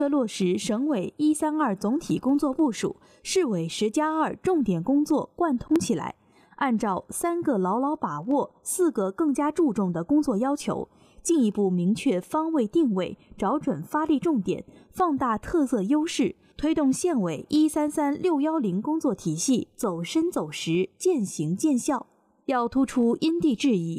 落实省委132总体工作部署、市委10+2重点工作贯通起来，按照3个牢牢把握、4个更加注重的工作要求，进一步明确方位定位，找准发力重点，放大特色优势，推动县委133610工作体系走深走实、见形见效。要突出因地制宜、